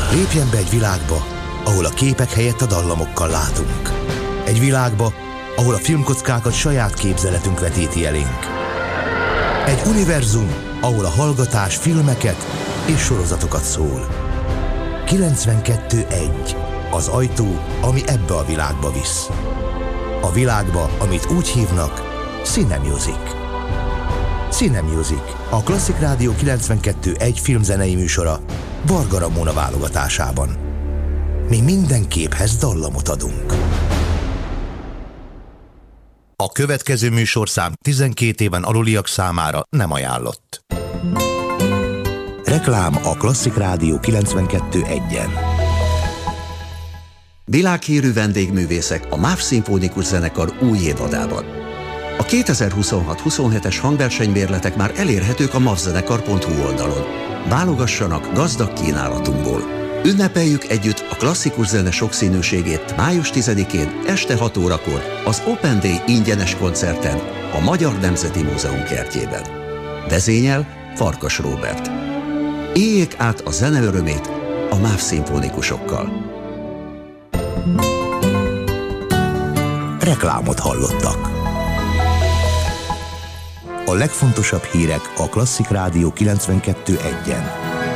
Lépjen be egy világba, ahol a képek helyett a dallamokkal látunk. Egy világba, ahol a filmkockákat saját képzeletünk vetíti elénk. Egy univerzum, ahol a hallgatás filmeket és sorozatokat szól. 92.1. Az ajtó, ami ebbe a világba visz. A világba, amit úgy hívnak, Cinemusic. Cinemusic, a Klasszik Rádió 92.1 filmzenei műsora Varga Ramona válogatásában. Mi minden képhez dallamot adunk. A következő műsorszám 12 éven aluliak számára nem ajánlott. Reklám a Klasszik Rádió 92.1-en. Világhírű vendégművészek a MÁV Szimfonikus Zenekar új évadában. A 2026-27-es hangversenybérletek már elérhetők a mavzenekar.hu oldalon. Válogassanak gazdag kínálatunkból. Ünnepeljük együtt a klasszikus zene sokszínűségét május 10-én este 6 órakor az Open Day ingyenes koncerten a Magyar Nemzeti Múzeum kertjében. Vezényel Farkas Róbert. Éljék át a zene örömét a MÁV szimfonikusokkal. Reklámot hallottak. A legfontosabb hírek a Klasszik Rádió 92.1-en.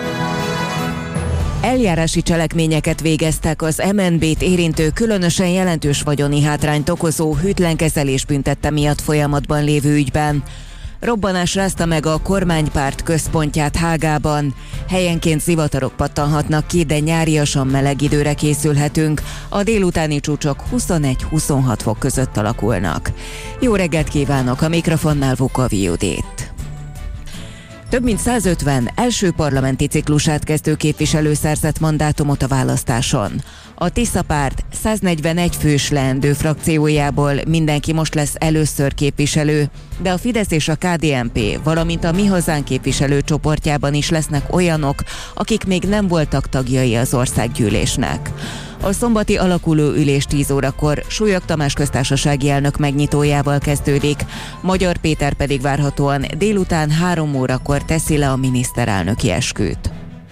Eljárási cselekményeket végeztek az MNB-t érintő különösen jelentős vagyoni hátrányt okozó hűtlen kezelés büntette miatt folyamatban lévő ügyben. Robbanás rázta meg a kormánypárt központját Hágában. Helyenként zivatarok pattanhatnak ki, de nyáriasan meleg időre készülhetünk. A délutáni csúcsok 21-26 fok között alakulnak. Jó reggelt kívánok, a mikrofonnál Vukovi Judit. Több mint 150 első parlamenti ciklusát kezdő képviselő szerzett mandátumot a választáson. A Tisza párt 141 fős leendő frakciójából mindenki most lesz először képviselő, de a Fidesz és a KDNP, valamint a Mi Hazánk képviselőcsoportjában is lesznek olyanok, akik még nem voltak tagjai az országgyűlésnek. A szombati alakuló ülés 10 órakor Súlyog Tamás köztársasági elnök megnyitójával kezdődik, Magyar Péter pedig várhatóan délután 3 órakor teszi le a miniszterelnöki esküt.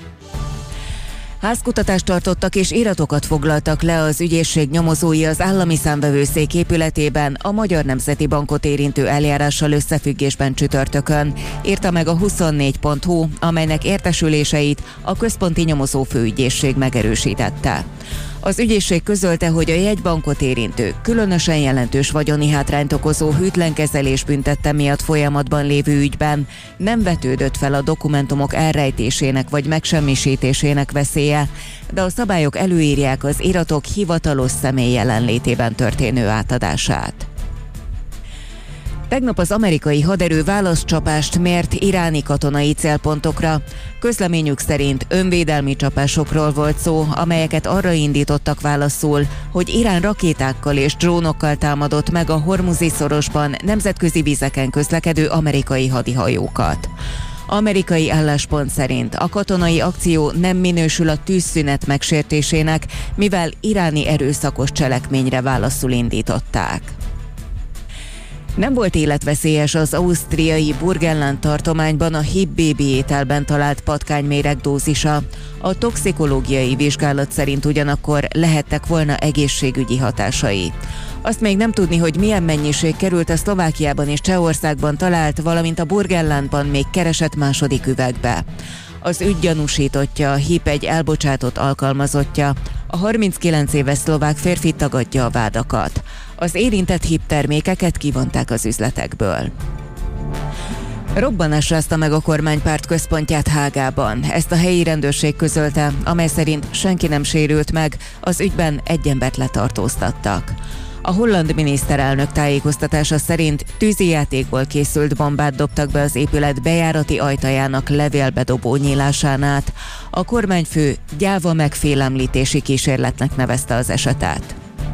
Házkutatást tartottak és iratokat foglaltak le az ügyészség nyomozói az Állami Számvevőszék épületében a Magyar Nemzeti Bankot érintő eljárással összefüggésben csütörtökön, írta meg a 24.hu, amelynek értesüléseit a Központi Nyomozó Főügyészség megerősítette. Az ügyészség közölte, hogy a jegybankot érintő, különösen jelentős vagyoni hátrányt okozó hűtlen kezelés büntette miatt folyamatban lévő ügyben nem vetődött fel a dokumentumok elrejtésének vagy megsemmisítésének veszélye, de a szabályok előírják az iratok hivatalos személy jelenlétében történő átadását. Tegnap az amerikai haderő válaszcsapást mért iráni katonai célpontokra. Közleményük szerint önvédelmi csapásokról volt szó, amelyeket arra indítottak válaszul, hogy Irán rakétákkal és drónokkal támadott meg a Hormuzi szorosban nemzetközi vizeken közlekedő amerikai hadihajókat. Amerikai álláspont szerint a katonai akció nem minősül a tűzszünet megsértésének, mivel iráni erőszakos cselekményre válaszul indították. Nem volt életveszélyes az ausztriai Burgenland tartományban a Hib-BB ételben talált patkányméreg dózisa. A toxikológiai vizsgálat szerint ugyanakkor lehettek volna egészségügyi hatásai. Azt még nem tudni, hogy milyen mennyiség került a Szlovákiában és Csehországban talált, valamint a Burgenlandban még keresett második üvegbe. Az ügy gyanúsítottja, a HIP egy elbocsátott alkalmazottja. A 39 éves szlovák férfi tagadja a vádakat. Az érintett HIP termékeket kivonták az üzletekből. Robbanás rázta meg a kormánypárt központját Hágában. Ezt a helyi rendőrség közölte, amely szerint senki nem sérült meg, az ügyben egy embert letartóztattak. A holland miniszterelnök tájékoztatása szerint tűzijátékból készült bombát dobtak be az épület bejárati ajtajának levélbedobó nyílásán át. A kormányfő gyáva megfélemlítési kísérletnek nevezte az esetet.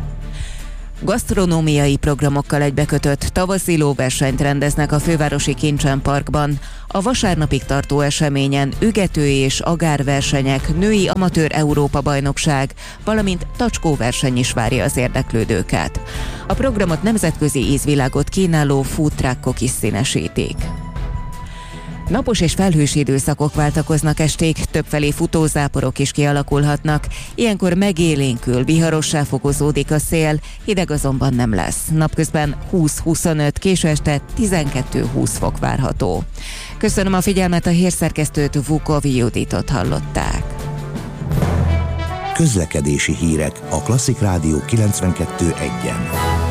Gasztronómiai programokkal egybekötött tavaszi lóversenyt rendeznek a fővárosi Kincsen Parkban. A vasárnapig tartó eseményen ügető és agárversenyek, női amatőr Európa-bajnokság, valamint tacskóverseny is várja az érdeklődőket. A programot nemzetközi ízvilágot kínáló food truckok is színesítik. Napos és felhős időszakok váltakoznak estig, többfelé futózáporok is kialakulhatnak. Ilyenkor megélénkül, viharossá fokozódik a szél, hideg azonban nem lesz. Napközben 20-25, késő este 12-20 fok várható. Köszönöm a figyelmet, a hírszerkesztőt, Vukovi Juditot hallották. Közlekedési hírek a Klasszik Rádió 92.1-en.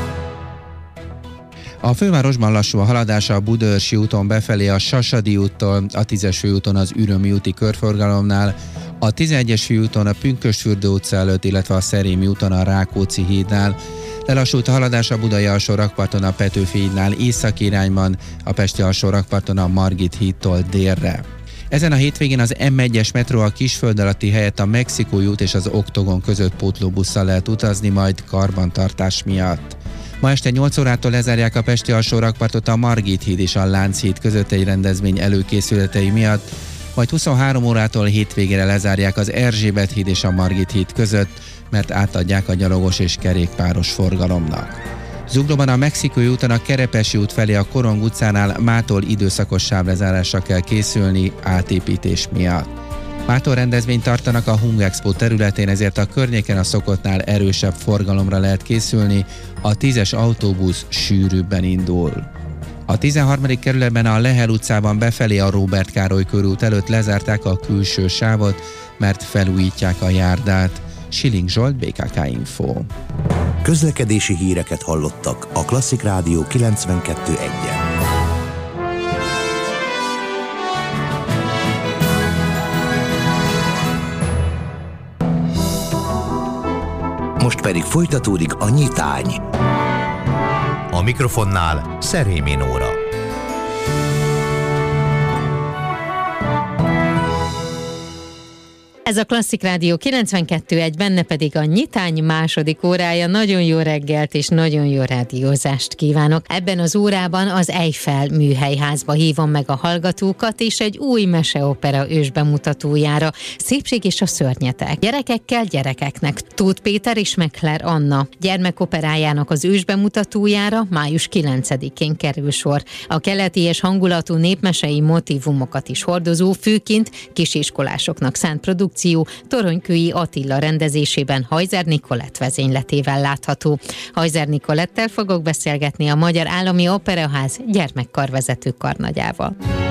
A fővárosban lassú a haladás a Budaörsi úton befelé a Sasadi úttól, a 10-es főúton az Ürömi úti körforgalomnál, a 11-es főúton a Pünkösdfürdő utca előtt, illetve a Szerémi úton a Rákóczi hídnál. Lelassult a haladás a Budai alsó rakparton a Petőfi hídnál északi irányban, a Pesti alsó rakparton a Margit hídtól délre. Ezen a hétvégén az M1-es metró a Kisföld alatti helyett a Mexikói út és az Oktogon között pótlóbusszal lehet utazni, majd karbantartás miatt. Ma este 8 órától lezárják a Pesti alsó rakpartot a Margit híd és a Lánchíd között egy rendezvény előkészületei miatt, majd 23 órától hétvégére lezárják az Erzsébet híd és a Margit híd között, mert átadják a gyalogos és kerékpáros forgalomnak. Zuglóban a Mexikói úton a Kerepesi út felé a Korong utcánál mától időszakos sávlezárásra kell készülni átépítés miatt. Mától rendezvényt tartanak a Hung Expo területén, ezért a környéken a szokottnál erősebb forgalomra lehet készülni, a 10-es autóbusz sűrűbben indul. A 13. kerületben a Lehel utcában befelé a Róbert Károly körút előtt lezárták a külső sávot, mert felújítják a járdát. Schilling Zsolt, BKK Info. Közlekedési híreket hallottak a Klasszik Rádió 92.1-en. Most pedig folytatódik a nyitány. A mikrofonnál Szerémi Nóra. Ez a Klasszik Rádió 92.1, benne pedig a nyitány második órája. Nagyon jó reggelt és nagyon jó rádiózást kívánok. Ebben az órában az Eiffel műhelyházba hívom meg a hallgatókat, és egy új meseopera ősbemutatójára. Szépség és a szörnyetek. Gyerekekkel gyerekeknek. Tóth Péter és Meckler Anna gyermekoperájának az ősbemutatójára május 9-én kerül sor. A keleti és hangulatú népmesei motívumokat is hordozó, főként kisiskolásoknak szánt produkció Toronykői Attila rendezésében Hajzer Nikolett vezényletével látható. Hajzer Nikolettel fogok beszélgetni, a Magyar Állami Operaház gyermekkarvezető karnagyával.